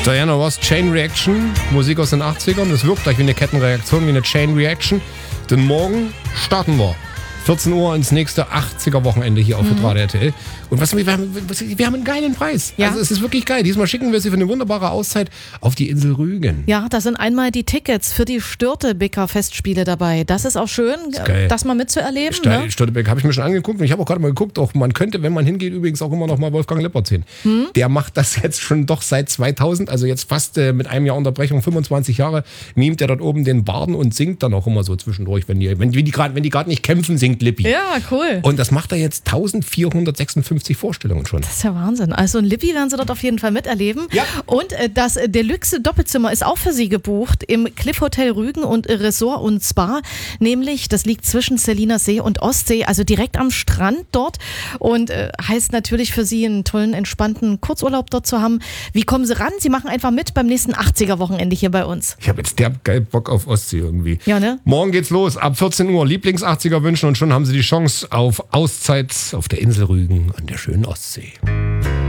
Diana Ross, Chain Reaction, Musik aus den 80ern. Das wirkt gleich wie eine Kettenreaktion, wie eine Chain Reaction. Denn morgen starten wir. 14 Uhr ins nächste 80er-Wochenende hier auf Hitradio RTL. Und wir haben einen geilen Preis. Ja. Also es ist wirklich geil. Diesmal schicken wir Sie für eine wunderbare Auszeit auf die Insel Rügen. Ja, da sind einmal die Tickets für die Störtebeker-Festspiele dabei. Das ist auch schön, das mal mitzuerleben. Störtebeker habe ich mir schon angeguckt und ich habe auch gerade mal geguckt, auch man könnte, wenn man hingeht, übrigens auch immer noch mal Wolfgang Lippert sehen. Der macht das jetzt schon doch seit 2000, also jetzt fast mit einem Jahr Unterbrechung, 25 Jahre, mimt er dort oben den Barden und singt dann auch immer so zwischendurch, wenn die gerade nicht kämpfen, singt Lippi. Ja, cool. Und das macht er jetzt 1456 Vorstellungen schon. Das ist ja Wahnsinn. Also ein Lippi werden Sie dort auf jeden Fall miterleben. Ja. Und das Deluxe-Doppelzimmer ist auch für Sie gebucht im Cliff Hotel Rügen und Resort und Spa. Nämlich, das liegt zwischen Seliner See und Ostsee, also direkt am Strand dort. Und heißt natürlich für Sie einen tollen, entspannten Kurzurlaub dort zu haben. Wie kommen Sie ran? Sie machen einfach mit beim nächsten 80er-Wochenende hier bei uns. Ich habe jetzt derb geil Bock auf Ostsee irgendwie. Ja, ne? Morgen geht's los, ab 14 Uhr. Lieblings-80er wünschen und schon haben Sie die Chance auf Auszeit auf der Insel Rügen an der schönen Ostsee.